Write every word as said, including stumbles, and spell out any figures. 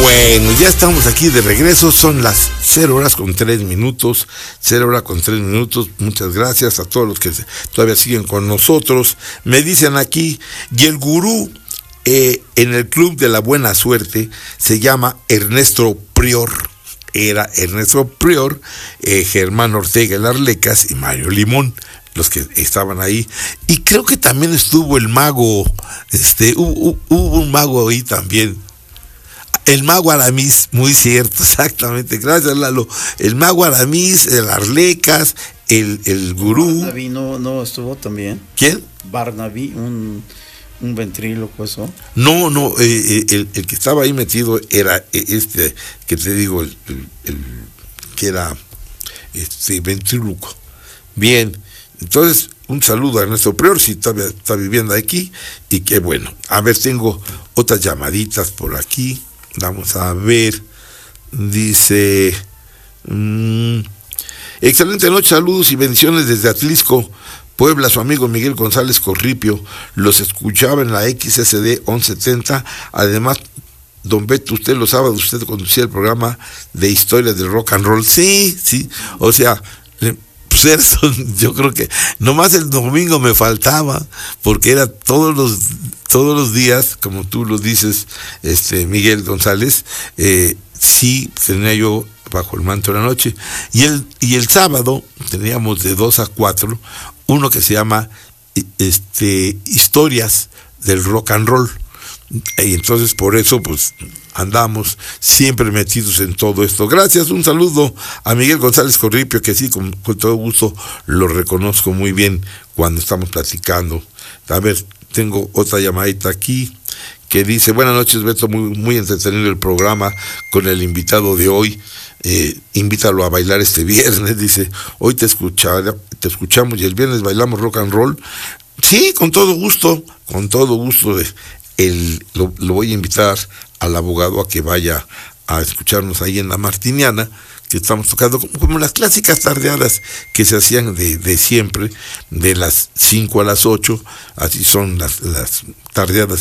Bueno, ya estamos aquí de regreso, son las cero horas con tres minutos, cero horas con tres minutos, muchas gracias a todos los que todavía siguen con nosotros. Me dicen aquí, y el gurú eh, en el Club de la Buena Suerte se llama Ernesto Prior, era Ernesto Prior, eh, Germán Ortega El Arlecas y Mario Limón, los que estaban ahí, y creo que también estuvo el mago, este, hubo, hubo un mago ahí también. El mago Aramis, muy cierto, exactamente, gracias Lalo. El mago Aramis, el Arlecas, el, el gurú. Barnaby no, no estuvo también. ¿Quién? Barnaby, un, un ventríloco, eso. No, no, eh, el, el que estaba ahí metido era este, que te digo, el, el, el que era este ventríloco. Bien, entonces, un saludo a Ernesto Prior, si todavía está viviendo aquí, y qué bueno. A ver, tengo otras llamaditas por aquí. Vamos a ver, dice, mmm, excelente noche, saludos y bendiciones desde Atlisco, Puebla, su amigo Miguel González Corripio, los escuchaba en la X S D once setenta, además, don Beto, usted los sábados, usted conducía el programa de historias del rock and roll, sí, sí, o sea, pues eso, yo creo que nomás el domingo me faltaba, porque era todos los todos los días, como tú lo dices, este Miguel González, eh, sí tenía yo bajo el manto de la noche, y el, y el sábado teníamos de dos a cuatro, uno que se llama este historias del rock and roll, y entonces por eso pues andamos siempre metidos en todo esto. Gracias, un saludo a Miguel González Corripio, que sí, con, con todo gusto lo reconozco muy bien cuando estamos platicando. A ver, tengo otra llamadita aquí que dice, buenas noches Beto, muy, muy entretenido el programa con el invitado de hoy, eh, invítalo a bailar este viernes, dice, hoy te, escuchar, te escuchamos y el viernes bailamos rock and roll. Sí, con todo gusto, con todo gusto, de, el, lo, lo voy a invitar al abogado a que vaya a escucharnos ahí en la Martiniana, que estamos tocando como, como las clásicas tardeadas que se hacían de, de siempre, de las cinco a las ocho, así son las, las tardeadas